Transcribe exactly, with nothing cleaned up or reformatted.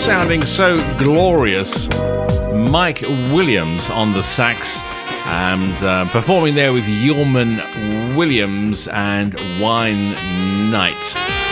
sounding so glorious. Mike Williams on the sax, and uh, performing there with Yeoman Williams and Wine Night.